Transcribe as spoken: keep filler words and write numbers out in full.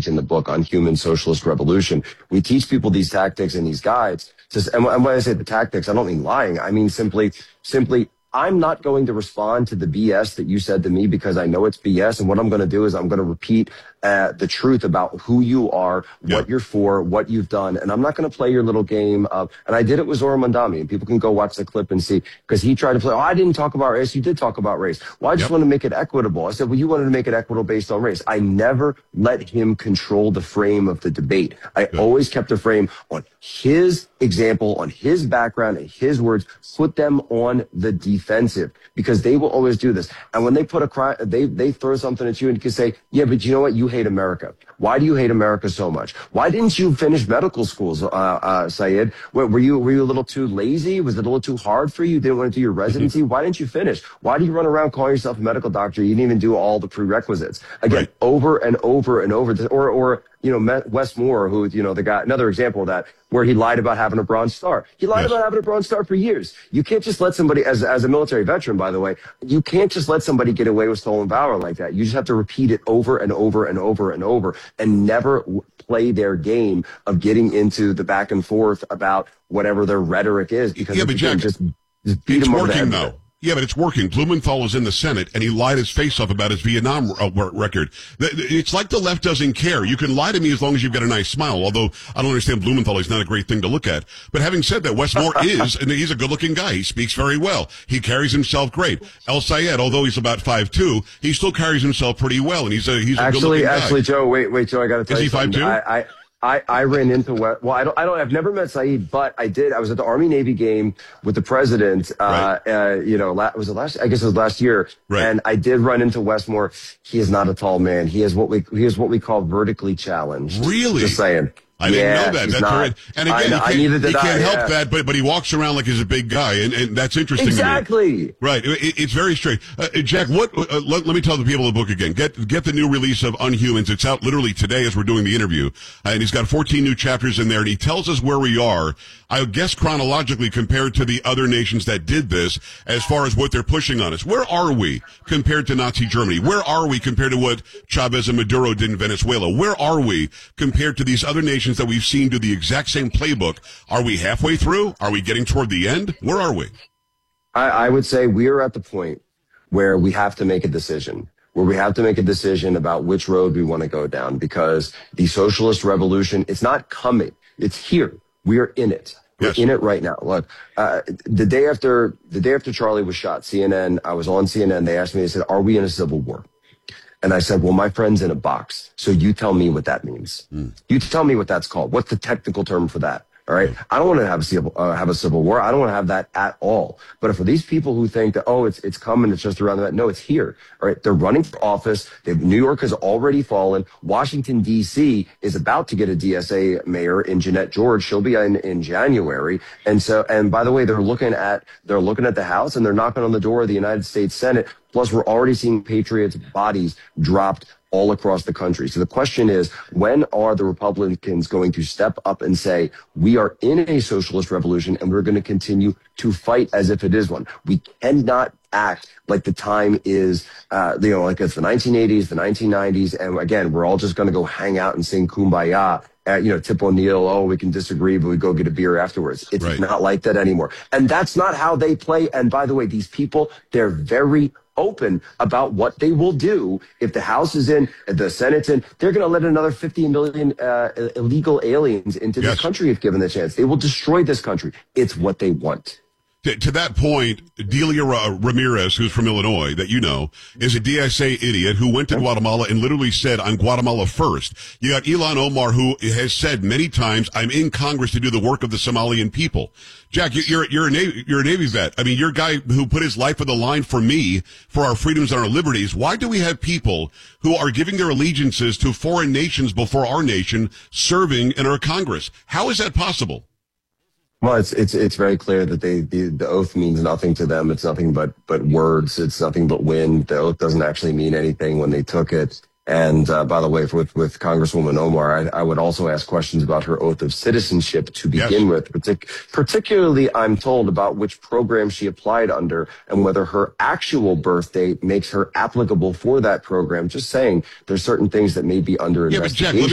teach in the book on Human Socialist Revolution. We teach people these tactics and these guides. Just, and when I say the tactics, I don't mean lying. I mean simply, simply, I'm not going to respond to the B S that you said to me because I know it's B S. And what I'm going to do is I'm going to repeat uh, the truth about who you are, yeah. what you're for, what you've done. And I'm not going to play your little game of, and I did it with Zora Mondami, and people can go watch the clip and see, because he tried to play, oh, I didn't talk about race. You did talk about race. Well, I just yep. want to make it equitable. I said, well, you wanted to make it equitable based on race. I never let him control the frame of the debate. I Good. always kept the frame on his example, on his background and his words, put them on the defensive, because they will always do this. And when they put a cry, they, they throw something at you and you can say, yeah, but you know what? You hate America. Why do you hate America so much? Why didn't you finish medical schools, uh, uh, Syed? Were, were you, were you a little too lazy? Was it a little too hard for you? Didn't want to do your residency? Why didn't you finish? Why do you run around calling yourself a medical doctor? You didn't even do all the prerequisites. Again, right. over and over and over, or, or, you know, Wes Moore, who, you know, the guy, another example of that, where he lied about having a Bronze Star. He lied yes. about having a Bronze Star for years. You can't just let somebody, as, as a military veteran, by the way, you can't just let somebody get away with stolen valor like that. You just have to repeat it over and over and over and over and never w- play their game of getting into the back and forth about whatever their rhetoric is, because yeah, but Jack, just, just beat it's them over working the head. though. Yeah, but it's working. Blumenthal is in the Senate, and he lied his face off about his Vietnam uh, record. It's like the left doesn't care. You can lie to me as long as you've got a nice smile, although I don't understand Blumenthal. He's not a great thing to look at. But having said that, Wes Moore is, and he's a good-looking guy. He speaks very well. He carries himself great. El Sayed, although he's about five two, he still carries himself pretty well, and he's a, he's a actually, good-looking guy. Actually, Joe, wait, wait, Joe, I got to tell is you he something. five two? I, I, I, I ran into, well, I don't, I don't, I've never met Saeed, but I did. I was at the Army Navy game with the president, uh, right. uh, you know, la- was it last, I guess it was last year. Right. And I did run into Wes Moore. He is not a tall man. He is what we, he is what we call vertically challenged. Really? Just saying. I didn't yeah, know that. That's not, right. And again, I, he can't, I he can't I, help yeah. that, but but he walks around like he's a big guy, and, and that's interesting exactly. to me. Right. It, it's very strange. Uh, Jack, what? Uh, let, let me tell the people of the book again. Get get the new release of Unhumans. It's out literally today as we're doing the interview, uh, and he's got fourteen new chapters in there, and he tells us where we are, I guess chronologically compared to the other nations that did this, as far as what they're pushing on us. Where are we compared to Nazi Germany? Where are we compared to what Chavez and Maduro did in Venezuela? Where are we compared to these other nations that we've seen do the exact same playbook? Are we halfway through? Are we getting toward the end? Where are we? I, I would say we are at the point where we have to make a decision, where we have to make a decision about which road we want to go down, because the socialist revolution, it's not coming. It's here. We are in it. We're yes. in it right now. Look, uh, the day after, the day after Charlie was shot, C N N, I was on C N N. They asked me, they said, are we in a civil war? And I said, well, my friend's in a box. So you tell me what that means. Mm. You tell me what that's called. What's the technical term for that? All right. I don't want to have a civil, uh, have a civil war. I don't want to have that at all. But for these people who think that, oh, it's, it's coming, it's just around the bend. No, it's here. All right. They're running for office. They've, New York has already fallen. Washington, D C is about to get a D S A mayor in Jeanette George. She'll be in, in January. And so, and by the way, they're looking at, they're looking at the House, and they're knocking on the door of the United States Senate. Plus, we're already seeing Patriots' bodies dropped all across the country. So the question is, when are the Republicans going to step up and say, we are in a socialist revolution and we're going to continue to fight as if it is one? We cannot act like the time is, uh, you know, like it's the nineteen eighties, the nineteen nineties. And again, we're all just going to go hang out and sing Kumbaya. Uh, you know, Tip O'Neill, oh, we can disagree, but we go get a beer afterwards. It's right. not like that anymore. And that's not how they play. And by the way, these people, they're very open about what they will do if the House is in, if the Senate's in. They're going to let another fifty million uh, illegal aliens into yes. this country if given the chance. They will destroy this country. It's what they want. To, to that point, Delia Ramirez, who's from Illinois, that you know, is a D S A idiot who went to Guatemala and literally said, I'm Guatemala first. You got Ilhan Omar, who has said many times, I'm in Congress to do the work of the Somalian people. Jack, you're, you're, a Navy, you're a Navy vet. I mean, you're a guy who put his life on the line for me, for our freedoms and our liberties. Why do we have people who are giving their allegiances to foreign nations before our nation serving in our Congress? How is that possible? Well, it's it's it's very clear that they the, the oath means nothing to them. It's nothing but but words. It's nothing but wind. The oath doesn't actually mean anything when they took it. And uh, by the way, with with Congresswoman Omar, I, I would also ask questions about her oath of citizenship to begin yes. with. Partic- particularly, I'm told about which program she applied under and whether her actual birth date makes her applicable for that program. Just saying, there's certain things that may be under yeah, investigation. But Jack,